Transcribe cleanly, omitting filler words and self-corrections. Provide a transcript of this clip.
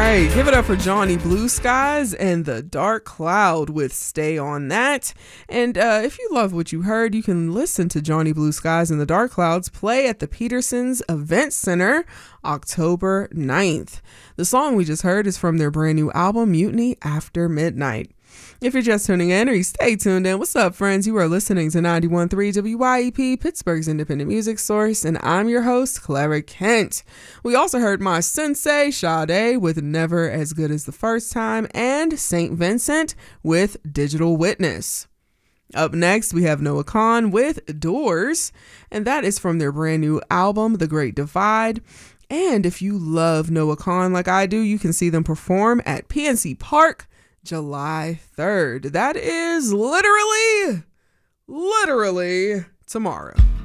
right, give it up for Johnny Blue Skies and The Dark Cloud with Stay On That. And if you love what you heard, you can listen to Johnny Blue Skies and The Dark Clouds play at the Peterson's Event Center October 9th. The song we just heard is from their brand new album, Mutiny After Midnight. If you're just tuning in or you stay tuned in, what's up, friends? You are listening to 91.3 WYEP, Pittsburgh's independent music source, and I'm your host, Clara Kent. We also heard my sensei, Sade, with Never As Good As the First Time, and St. Vincent with Digital Witness. Up next, we have Noah Kahan with Doors, and that is from their brand new album, The Great Divide. And if you love Noah Kahan like I do, you can see them perform at PNC Park July 3rd. That is literally tomorrow.